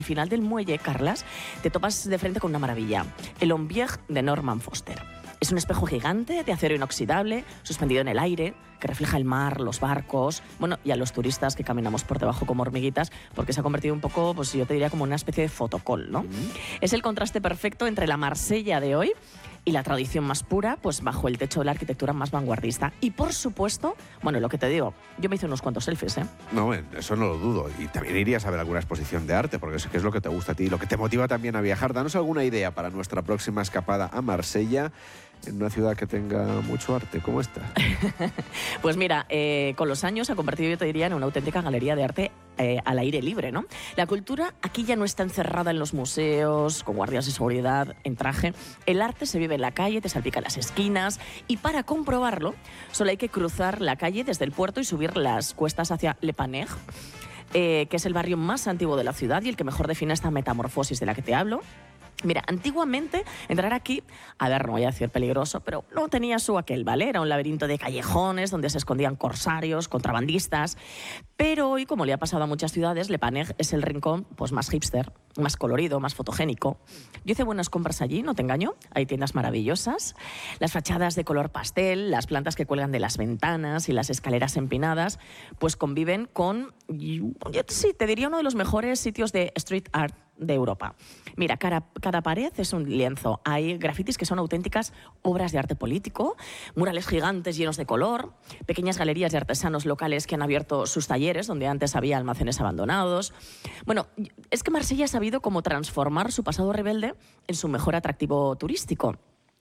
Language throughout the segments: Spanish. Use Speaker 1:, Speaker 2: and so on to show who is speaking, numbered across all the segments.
Speaker 1: Al final del muelle, Carlas, te topas de frente con una maravilla, el Ombieg de Norman Foster. Es un espejo gigante de acero inoxidable, suspendido en el aire, que refleja el mar, los barcos, bueno, y a los turistas que caminamos por debajo como hormiguitas, porque se ha convertido un poco, pues yo te diría, como una especie de fotocol, ¿no? Es el contraste perfecto entre la Marsella de hoy y la tradición más pura, pues bajo el techo de la arquitectura más vanguardista. Y por supuesto, bueno, lo que te digo, yo me hice unos cuantos selfies, ¿eh?
Speaker 2: No, eso no lo dudo. Y también irías a ver alguna exposición de arte, porque sé que es lo que te gusta a ti, lo que te motiva también a viajar. Danos alguna idea para nuestra próxima escapada a Marsella, en una ciudad que tenga mucho arte como esta.
Speaker 1: Pues mira, con los años se ha convertido, yo te diría, en una auténtica galería de arte al aire libre, ¿no? La cultura aquí ya no está encerrada en los museos, con guardias de seguridad, en traje. El arte se vive en la calle, te salpica en las esquinas, y para comprobarlo solo hay que cruzar la calle desde el puerto y subir las cuestas hacia Le Paneg, que es el barrio más antiguo de la ciudad y el que mejor define esta metamorfosis de la que te hablo. Mira, antiguamente entrar aquí, a ver, no voy a decir peligroso, pero no tenía su aquel, ¿vale? Era un laberinto de callejones donde se escondían corsarios, contrabandistas. Pero hoy, como le ha pasado a muchas ciudades, Le Paneg es el rincón pues, más hipster, más colorido, más fotogénico. Yo hice buenas compras allí, no te engaño. Hay tiendas maravillosas, las fachadas de color pastel, las plantas que cuelgan de las ventanas y las escaleras empinadas, pues conviven con, sí, te diría uno de los mejores sitios de street art de Europa. Mira, cada pared es un lienzo. Hay grafitis que son auténticas obras de arte político, murales gigantes llenos de color, pequeñas galerías de artesanos locales que han abierto sus talleres donde antes había almacenes abandonados. Bueno, es que Marsella ha sabido cómo transformar su pasado rebelde en su mejor atractivo turístico.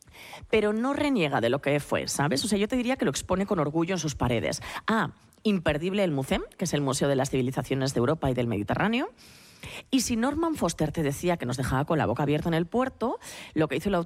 Speaker 1: Pero no reniega de lo que fue, ¿sabes? O sea, yo te diría que lo expone con orgullo en sus paredes. Imperdible el MUCEM, que es el Museo de las Civilizaciones de Europa y del Mediterráneo. Y si Norman Foster te decía que nos dejaba con la boca abierta en el puerto, lo que hizo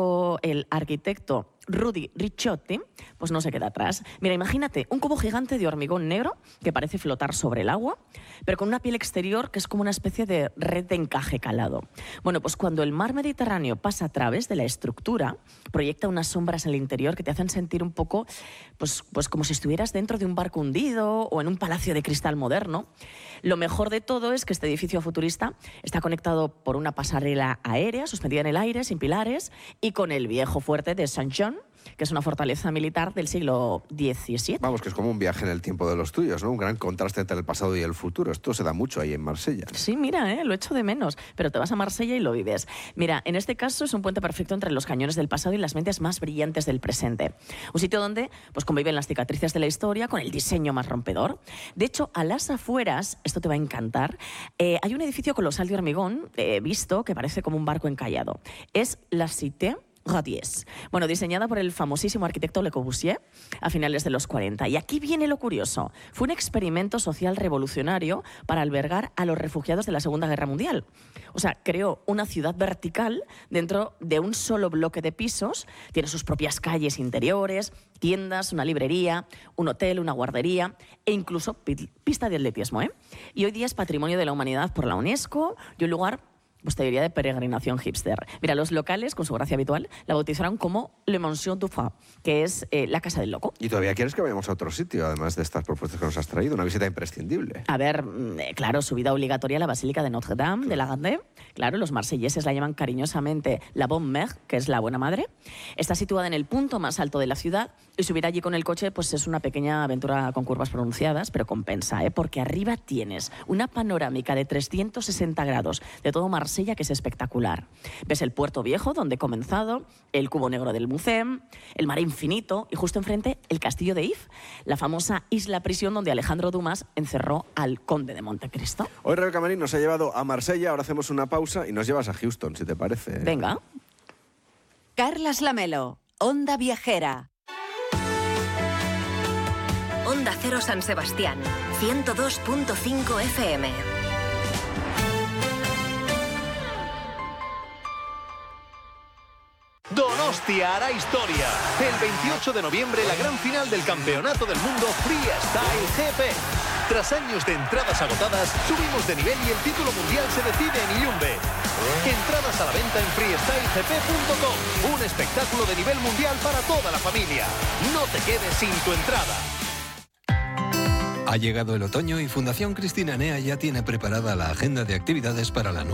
Speaker 1: el arquitecto Rudy Ricciotti, pues no se queda atrás. Mira, imagínate un cubo gigante de hormigón negro que parece flotar sobre el agua, pero con una piel exterior que es como una especie de red de encaje calado. Bueno, pues cuando el mar Mediterráneo pasa a través de la estructura, proyecta unas sombras en el interior que te hacen sentir un poco, pues como si estuvieras dentro de un barco hundido o en un palacio de cristal moderno. Lo mejor de todo es que este edificio futurista está conectado por una pasarela aérea suspendida en el aire, sin pilares, y con el viejo fuerte de Saint-Jean, que es una fortaleza militar del siglo XVII.
Speaker 2: Vamos, que es como un viaje en el tiempo de los tuyos, ¿no? Un gran contraste entre el pasado y el futuro. Esto se da mucho ahí en Marsella.
Speaker 1: Sí, mira, lo echo de menos, pero te vas a Marsella y lo vives. Mira, en este caso es un puente perfecto entre los cañones del pasado y las mentes más brillantes del presente. Un sitio donde pues, conviven las cicatrices de la historia con el diseño más rompedor. De hecho, a las afueras, esto te va a encantar, hay un edificio colosal de hormigón visto que parece como un barco encallado. Es la Cité Radies. Bueno, diseñada por el famosísimo arquitecto Le Corbusier a finales de los 40. Y aquí viene lo curioso. Fue un experimento social revolucionario para albergar a los refugiados de la Segunda Guerra Mundial. O sea, creó una ciudad vertical dentro de un solo bloque de pisos. Tiene sus propias calles interiores, tiendas, una librería, un hotel, una guardería e incluso pista de atletismo, ¿eh? Y hoy día es Patrimonio de la Humanidad por la UNESCO y un lugar, pues te diría, de peregrinación hipster. Mira, los locales, con su gracia habitual, la bautizaron como Le Mansion du Fat, que es la Casa del Loco.
Speaker 2: ¿Y todavía quieres que vayamos a otro sitio, además de estas propuestas que nos has traído? Una visita imprescindible.
Speaker 1: A ver, claro, subida obligatoria a la Basílica de Notre Dame, de la Garde. Claro, los marselleses la llaman cariñosamente la Bonne Mère, que es la Buena Madre. Está situada en el punto más alto de la ciudad y subir allí con el coche pues es una pequeña aventura con curvas pronunciadas, pero compensa, porque arriba tienes una panorámica de 360 grados de todo Marsella que es espectacular. Ves el puerto viejo donde he comenzado, el cubo negro del MUCEM, el mar infinito y justo enfrente el castillo de If, la famosa isla prisión donde Alejandro Dumas encerró al conde de Montecristo.
Speaker 2: Hoy Rebeca Marín nos ha llevado a Marsella, ahora hacemos una pausa y nos llevas a Houston, si te parece.
Speaker 1: Venga.
Speaker 3: Carlas Lamelo, Onda Viajera.
Speaker 4: Onda Cero San Sebastián, 102.5 FM.
Speaker 5: Donostia hará historia. El 28 de noviembre, la gran final del Campeonato del Mundo Freestyle GP. Tras años de entradas agotadas, subimos de nivel y el título mundial se decide en Iliumbe. Entradas a la venta en freestylegp.com. Un espectáculo de nivel mundial para toda la familia. No te quedes sin tu entrada.
Speaker 6: Ha llegado el otoño y Fundación Cristina Nea ya tiene preparada la agenda de actividades para la nueva